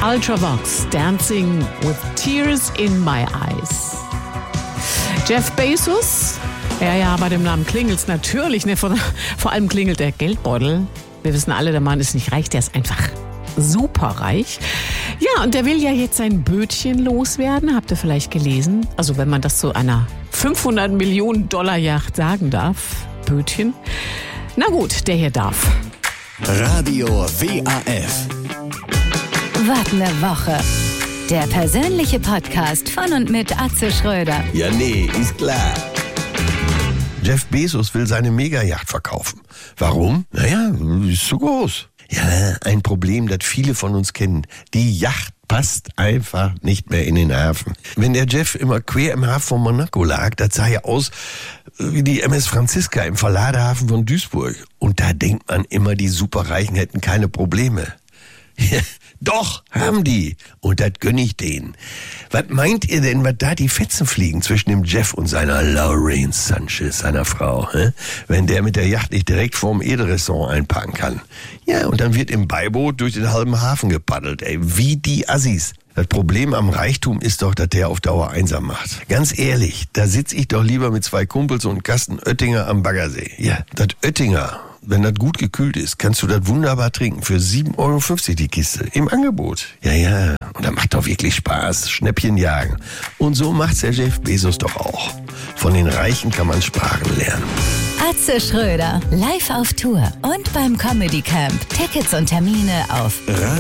Ultravox, Dancing with Tears in My Eyes. Jeff Bezos, ja, bei dem Namen klingelt's natürlich, ne? Vor allem klingelt der Geldbeutel. Wir wissen alle, der Mann ist nicht reich, der ist einfach superreich. Ja, und der will ja jetzt sein Bötchen loswerden, habt ihr vielleicht gelesen? Also wenn man das zu einer 500 Millionen Dollar Yacht sagen darf, Bötchen. Na gut, der hier darf. Radio WAF. Wart eine Woche. Der persönliche Podcast von und mit Atze Schröder. Ja, nee, ist klar. Jeff Bezos will seine Megayacht verkaufen. Warum? Naja, ist zu groß. Ja, ein Problem, das viele von uns kennen. Die Yacht passt einfach nicht mehr in den Hafen. Wenn der Jeff immer quer im Hafen von Monaco lag, das sah ja aus wie die MS Franziska im Verladehafen von Duisburg. Und da denkt man immer, die Superreichen hätten keine Probleme. Ja, doch, haben die. Und das gönne ich denen. Was meint ihr denn, was da die Fetzen fliegen zwischen dem Jeff und seiner Lorraine Sanchez, seiner Frau, wenn der mit der Yacht nicht direkt vorm Edelrestaurant einparken kann? Ja, und dann wird im Beiboot durch den halben Hafen gepaddelt, wie die Assis. Das Problem am Reichtum ist doch, dass der auf Dauer einsam macht. Ganz ehrlich, da sitz ich doch lieber mit 2 Kumpels und Kasten Oettinger am Baggersee. Ja, das Oettinger, wenn das gut gekühlt ist, kannst du das wunderbar trinken. Für 7,50 € die Kiste. Im Angebot. Ja. Und das macht doch wirklich Spaß. Schnäppchen jagen. Und so macht's der Jeff Bezos doch auch. Von den Reichen kann man Sprachen lernen. Atze Schröder, live auf Tour und beim Comedy Camp. Tickets und Termine auf